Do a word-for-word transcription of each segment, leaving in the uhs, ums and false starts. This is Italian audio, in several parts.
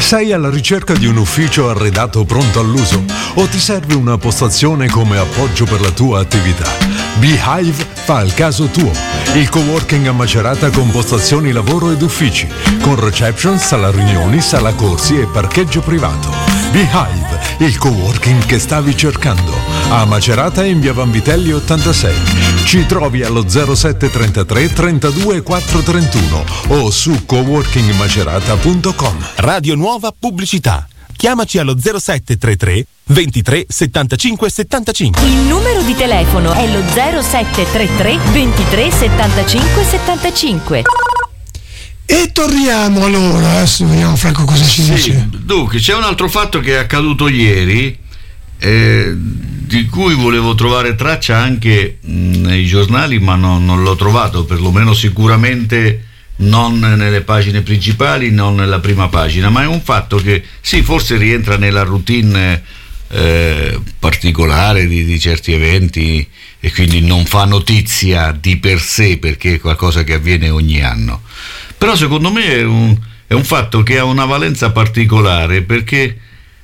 Sei alla ricerca di un ufficio arredato pronto all'uso o ti serve una postazione come appoggio per la tua attività? Beehive fa il caso tuo. Il coworking a Macerata con postazioni lavoro ed uffici, con reception, sala riunioni, sala corsi e parcheggio privato. Beehive, il coworking che stavi cercando. A Macerata in via Vanvitelli ottantasei. Ci trovi allo zero sette trentatré trentadue quattro trentuno o su coworking macerata punto com. Radio Nuova Pubblicità. Chiamaci allo zero sette trentatré ventitré settantacinque settantacinque. Il numero di telefono è lo zero sette trentatré ventitré settantacinque settantacinque. E torniamo allora, adesso vediamo Franco cosa ci sì, dice. Dunque, c'è un altro fatto che è accaduto ieri, eh, di cui volevo trovare traccia anche mh, nei giornali, ma no, non l'ho trovato, perlomeno sicuramente non nelle pagine principali, non nella prima pagina, ma è un fatto che sì, forse rientra nella routine eh, particolare di, di certi eventi e quindi non fa notizia di per sé perché è qualcosa che avviene ogni anno. Però secondo me è un, è un fatto che ha una valenza particolare, perché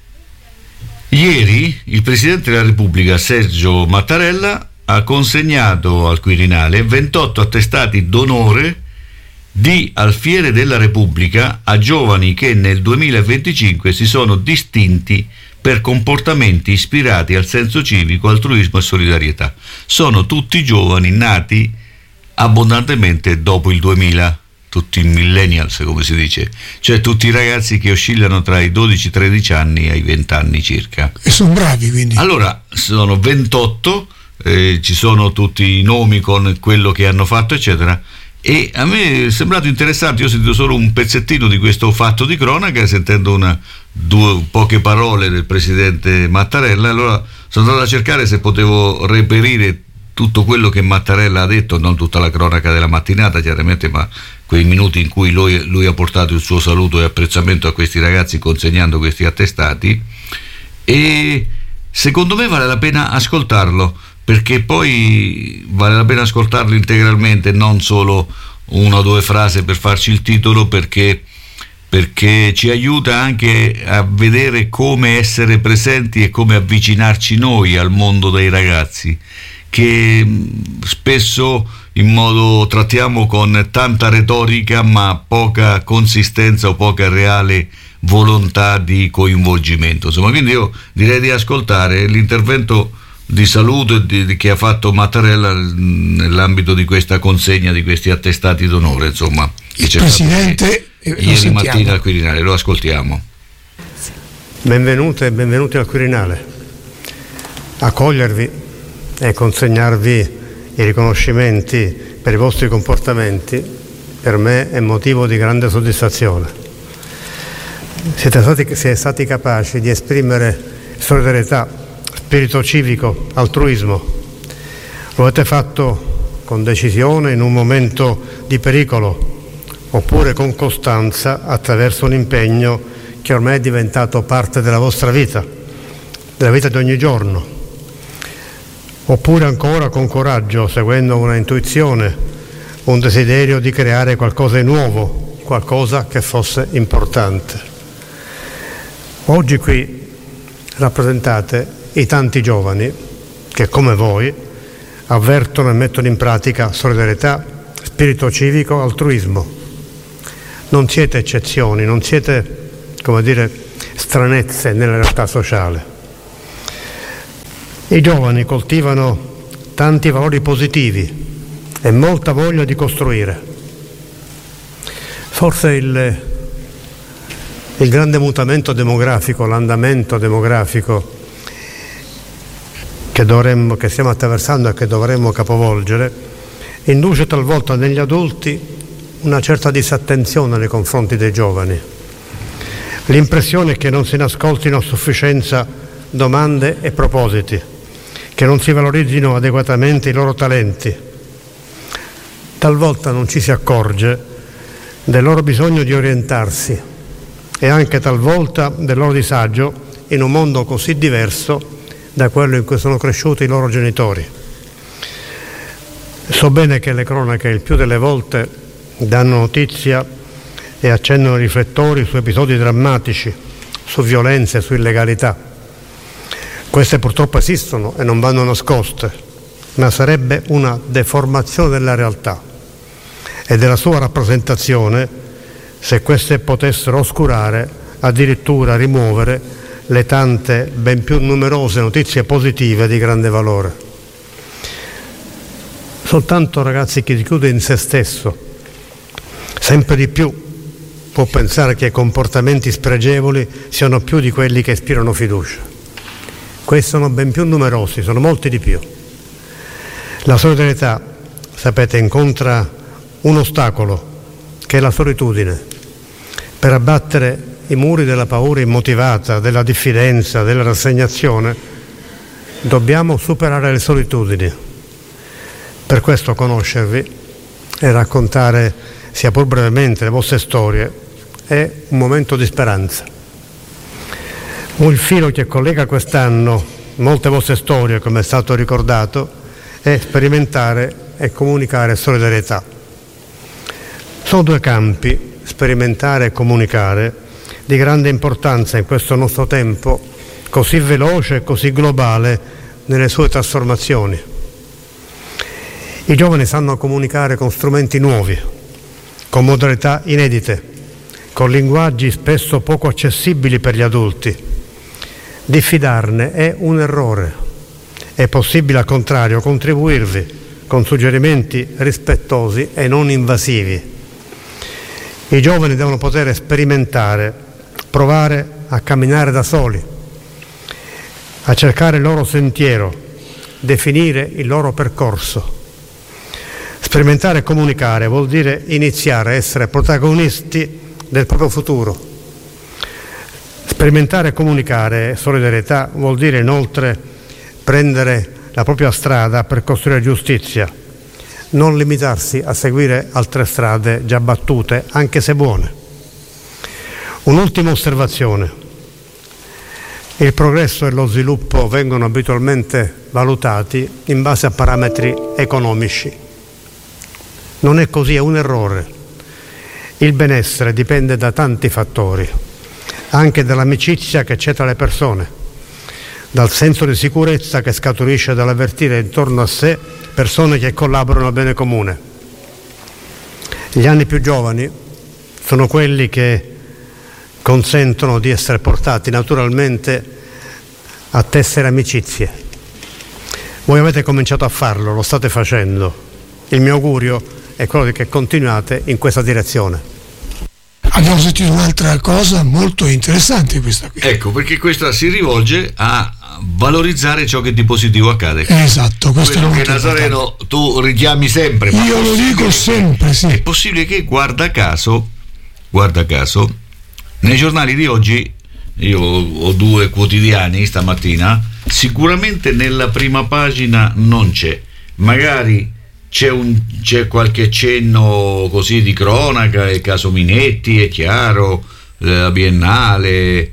ieri il Presidente della Repubblica Sergio Mattarella ha consegnato al Quirinale ventotto attestati d'onore di Alfiere della Repubblica a giovani che nel duemilaventicinque si sono distinti per comportamenti ispirati al senso civico, altruismo e solidarietà. Sono tutti giovani nati abbondantemente dopo il duemila, tutti millennials come si dice, cioè tutti i ragazzi che oscillano tra i dodici tredici anni ai venti anni circa. E sono bravi, quindi. Allora, sono ventotto, eh, ci sono tutti i nomi con quello che hanno fatto eccetera, e a me è sembrato interessante. Io ho sentito solo un pezzettino di questo fatto di cronaca, sentendo una, due, poche parole del Presidente Mattarella, allora sono andato a cercare se potevo reperire tutto quello che Mattarella ha detto, non tutta la cronaca della mattinata chiaramente, ma quei minuti in cui lui, lui ha portato il suo saluto e apprezzamento a questi ragazzi consegnando questi attestati, e secondo me vale la pena ascoltarlo, perché poi vale la pena ascoltarlo integralmente, non solo una o due frasi per farci il titolo, perché perché ci aiuta anche a vedere come essere presenti e come avvicinarci noi al mondo dei ragazzi, che spesso in modo trattiamo con tanta retorica ma poca consistenza o poca reale volontà di coinvolgimento. Insomma, quindi io direi di ascoltare l'intervento di saluto di, di, che ha fatto Mattarella nell'ambito di questa consegna di questi attestati d'onore, insomma, il Presidente ieri mattina al Quirinale. Lo ascoltiamo. Benvenute e benvenuti al Quirinale. Accogliervi e consegnarvi i riconoscimenti per i vostri comportamenti per me è motivo di grande soddisfazione. Siete stati, siete stati capaci di esprimere solidarietà, spirito civico, altruismo. Lo avete fatto con decisione in un momento di pericolo, oppure con costanza attraverso un impegno che ormai è diventato parte della vostra vita, della vita di ogni giorno. Oppure ancora con coraggio, seguendo una intuizione, un desiderio di creare qualcosa di nuovo, qualcosa che fosse importante. Oggi qui rappresentate i tanti giovani che, come voi, avvertono e mettono in pratica solidarietà, spirito civico, altruismo. Non siete eccezioni, non siete, come dire, stranezze nella realtà sociale. I giovani coltivano tanti valori positivi e molta voglia di costruire. Forse il, il grande mutamento demografico, l'andamento demografico che, dovremmo, che stiamo attraversando e che dovremmo capovolgere, induce talvolta negli adulti una certa disattenzione nei confronti dei giovani. L'impressione è che non si ne ascoltino a sufficienza domande e propositi, che non si valorizzino adeguatamente i loro talenti. Talvolta non ci si accorge del loro bisogno di orientarsi e anche talvolta del loro disagio in un mondo così diverso da quello in cui sono cresciuti i loro genitori. So bene che le cronache il più delle volte danno notizia e accendono i riflettori su episodi drammatici, su violenze, su illegalità. Queste purtroppo esistono e non vanno nascoste, ma sarebbe una deformazione della realtà e della sua rappresentazione se queste potessero oscurare, addirittura rimuovere, le tante ben più numerose notizie positive di grande valore. Soltanto, ragazzi, chi si chiude in se stesso sempre di più può pensare che i comportamenti spregevoli siano più di quelli che ispirano fiducia. Questi sono ben più numerosi, sono molti di più. La solidarietà, sapete, incontra un ostacolo, che è la solitudine. Per abbattere i muri della paura immotivata, della diffidenza, della rassegnazione, dobbiamo superare le solitudini. Per questo conoscervi e raccontare, sia pur brevemente, le vostre storie è un momento di speranza. Il filo che collega quest'anno molte vostre storie, come è stato ricordato, è sperimentare e comunicare solidarietà. Sono due campi, sperimentare e comunicare, di grande importanza in questo nostro tempo così veloce e così globale nelle sue trasformazioni. I giovani sanno comunicare con strumenti nuovi, con modalità inedite, con linguaggi spesso poco accessibili per gli adulti. Diffidarne è un errore. È possibile, al contrario, contribuirvi con suggerimenti rispettosi e non invasivi. I giovani devono poter sperimentare, provare a camminare da soli, a cercare il loro sentiero, definire il loro percorso. Sperimentare e comunicare vuol dire iniziare a essere protagonisti del proprio futuro. Sperimentare e comunicare solidarietà vuol dire inoltre prendere la propria strada per costruire giustizia, non limitarsi a seguire altre strade già battute, anche se buone. Un'ultima osservazione. Il progresso e lo sviluppo vengono abitualmente valutati in base a parametri economici. Non è così, è un errore. Il benessere dipende da tanti fattori, anche dall'amicizia che c'è tra le persone, dal senso di sicurezza che scaturisce dall'avvertire intorno a sé persone che collaborano al bene comune. Gli anni più giovani sono quelli che consentono di essere portati naturalmente a tessere amicizie. Voi avete cominciato a farlo, lo state facendo. Il mio augurio è quello che continuate in questa direzione. Abbiamo sentito un'altra cosa molto interessante questa qui. Ecco, perché questa si rivolge a valorizzare ciò che di positivo accade. Esatto, questo quello è che Nazareno tu richiami sempre. Io lo dico sempre, sì. È possibile che, guarda caso, guarda caso, nei giornali di oggi, io ho due quotidiani stamattina, sicuramente nella prima pagina non c'è, magari c'è, un, c'è qualche cenno così di cronaca, il caso Minetti, è chiaro, la Biennale,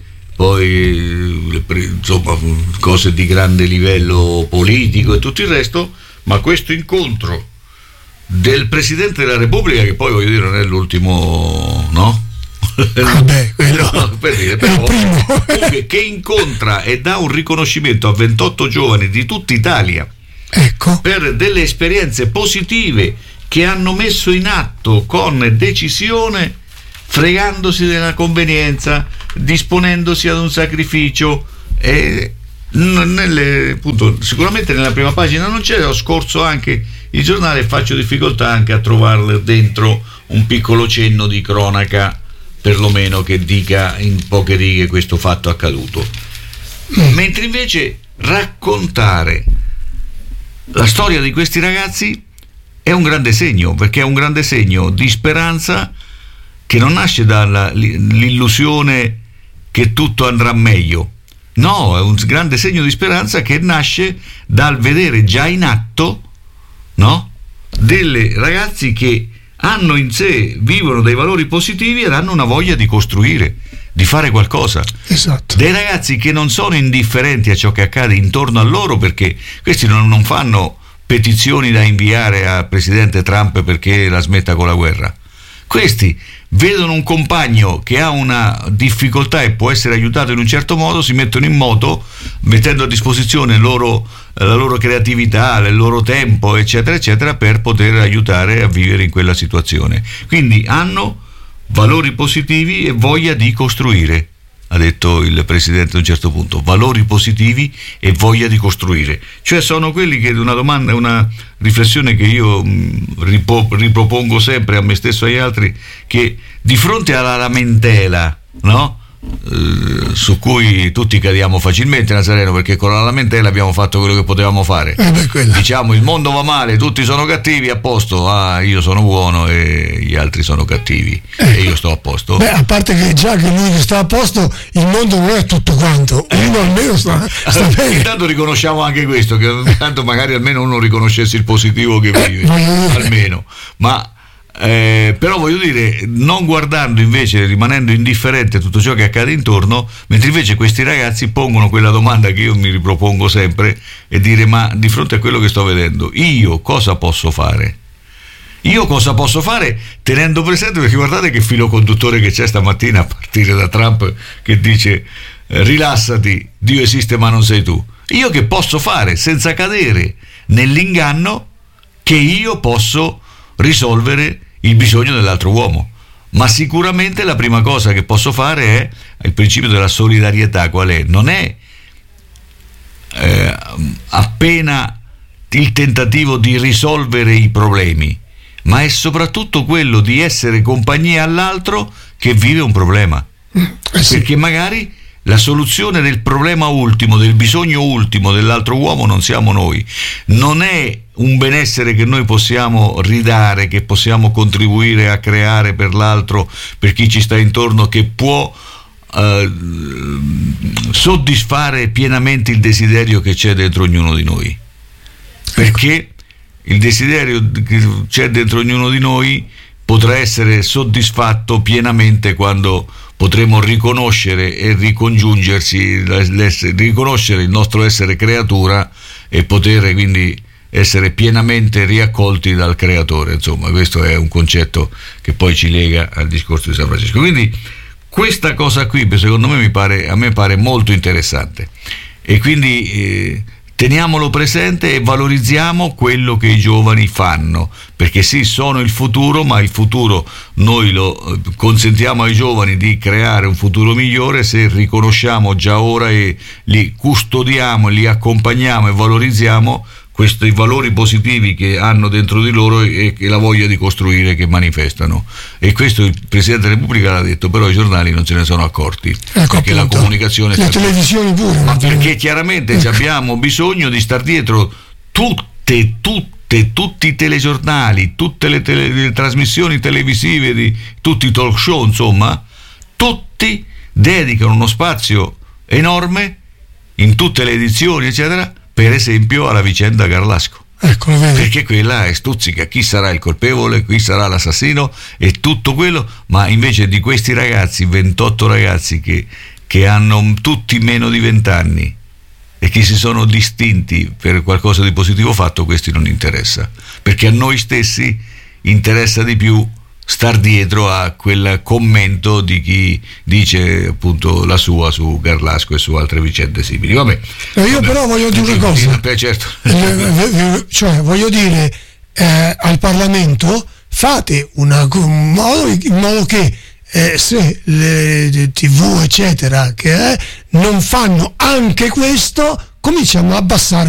poi insomma cose di grande livello politico e tutto il resto, ma questo incontro del Presidente della Repubblica, che poi voglio dire non è l'ultimo, no? Ah beh, quello no, per dire, però, comunque, che incontra e dà un riconoscimento a ventotto giovani di tutta Italia, ecco, per delle esperienze positive che hanno messo in atto con decisione, fregandosi della convenienza, disponendosi ad un sacrificio. E nelle, appunto, sicuramente nella prima pagina non c'è, ho scorso anche il giornale e faccio difficoltà anche a trovarle dentro un piccolo cenno di cronaca, perlomeno che dica in poche righe questo fatto accaduto. Mentre invece raccontare la storia di questi ragazzi è un grande segno, perché è un grande segno di speranza che non nasce dall'illusione che tutto andrà meglio. No, è un grande segno di speranza che nasce dal vedere già in atto, no? Delle ragazzi che hanno in sé, vivono dei valori positivi ed hanno una voglia di costruire, di fare qualcosa. Esatto. Dei ragazzi che non sono indifferenti a ciò che accade intorno a loro, perché questi non, non fanno petizioni da inviare al presidente Trump perché la smetta con la guerra. Questi vedono un compagno che ha una difficoltà e può essere aiutato in un certo modo, si mettono in moto mettendo a disposizione loro, la loro creatività, il loro tempo, eccetera eccetera, per poter aiutare a vivere in quella situazione. Quindi hanno valori positivi e voglia di costruire, ha detto il presidente a un certo punto, valori positivi e voglia di costruire, cioè sono quelli che, una domanda, una riflessione che io ripo, ripropongo sempre a me stesso e agli altri, che di fronte alla lamentela, no? Eh, su cui tutti cadiamo facilmente, Nazareno, perché con la lamentela abbiamo fatto quello che potevamo fare. Eh beh, diciamo il mondo va male, tutti sono cattivi, a posto, ah io sono buono e gli altri sono cattivi, ecco. E io sto a posto. Beh, a parte che già che lui che sta a posto, il mondo non è tutto quanto, uno almeno sta, sta bene. Intanto riconosciamo anche questo, che intanto magari almeno uno riconoscesse il positivo che vive, eh, almeno, ma Eh, però voglio dire, non guardando invece, rimanendo indifferente a tutto ciò che accade intorno, mentre invece questi ragazzi pongono quella domanda che io mi ripropongo sempre, e dire: ma di fronte a quello che sto vedendo, io cosa posso fare? Io cosa posso fare tenendo presente, perché guardate che filo conduttore che c'è stamattina a partire da Trump che dice eh, rilassati, Dio esiste ma non sei tu. Io che posso fare senza cadere nell'inganno che io posso risolvere il bisogno dell'altro uomo? Ma sicuramente la prima cosa che posso fare è il principio della solidarietà. Qual è? Non è eh, appena il tentativo di risolvere i problemi, ma è soprattutto quello di essere compagnia all'altro che vive un problema, eh sì. Perché magari la soluzione del problema ultimo, del bisogno ultimo dell'altro uomo non siamo noi, non è un benessere che noi possiamo ridare, che possiamo contribuire a creare per l'altro, per chi ci sta intorno, che può eh, soddisfare pienamente il desiderio che c'è dentro ognuno di noi, perché il desiderio che c'è dentro ognuno di noi potrà essere soddisfatto pienamente quando potremo riconoscere e ricongiungersi, riconoscere il nostro essere creatura e poter quindi essere pienamente riaccolti dal creatore. Insomma, questo è un concetto che poi ci lega al discorso di San Francesco. Quindi questa cosa qui secondo me mi pare, a me pare molto interessante, e quindi eh, teniamolo presente e valorizziamo quello che i giovani fanno, perché sì, sono il futuro, ma il futuro noi lo consentiamo ai giovani di creare un futuro migliore se riconosciamo già ora e li custodiamo, li accompagniamo e valorizziamo questi valori positivi che hanno dentro di loro e, e la voglia di costruire che manifestano. E questo il Presidente della Repubblica l'ha detto, però i giornali non se ne sono accorti, ecco, perché appunto, la comunicazione le televisioni pure, ma perché chiaramente ecco. abbiamo bisogno di star dietro tutte tutte tutti i telegiornali, tutte le, tele, le trasmissioni televisive di tutti i talk show, insomma, tutti dedicano uno spazio enorme in tutte le edizioni eccetera, per esempio alla vicenda Garlasco, ecco, perché quella è stuzzica, chi sarà il colpevole, chi sarà l'assassino e tutto quello, ma invece di questi ragazzi, ventotto ragazzi che, che hanno tutti meno di venti anni e che si sono distinti per qualcosa di positivo fatto, questi non interessa, perché a noi stessi interessa di più star dietro a quel commento di chi dice appunto la sua su Garlasco e su altre vicende simili. Vabbè, no, io vabbè. però voglio dire una cosa, beh, certo. cioè voglio dire eh, al Parlamento fate una, un modo, in modo che eh, se le tivù eccetera che eh, non fanno anche questo, cominciamo a abbassare